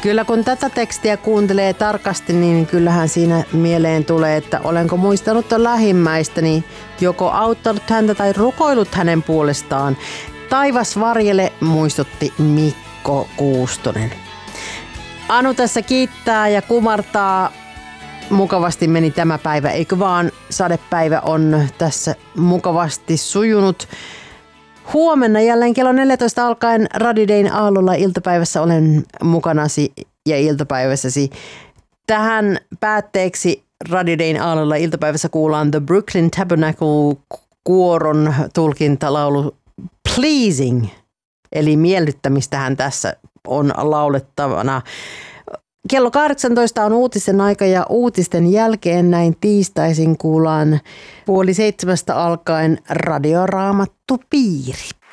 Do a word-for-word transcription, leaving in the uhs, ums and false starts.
Kyllä kun tätä tekstiä kuuntelee tarkasti, niin kyllähän siinä mieleen tulee, että olenko muistanut lähimmäistäni, joko auttanut häntä tai rukoillut hänen puolestaan. Taivas varjele, muistutti Mikko Kuustonen. Anu tässä kiittää ja kumartaa. Mukavasti meni tämä päivä, eikö vaan? Sadepäivä on tässä mukavasti sujunut. Huomenna jälleen kello neljätoista alkaen Radio Dayn aallolla iltapäivässä olen mukanasi ja iltapäivässäsi. Tähän päätteeksi Radio Dayn aallolla iltapäivässä kuullaan The Brooklyn Tabernacle kuoron tulkintalaulu Pleasing. Eli miellyttämistähän tässä on laulettavana. Kello kahdeksantoista on uutisen aika ja uutisten jälkeen näin tiistaisin kuullaan puoli seitsemästä alkaen Radio Raamattu Piiri.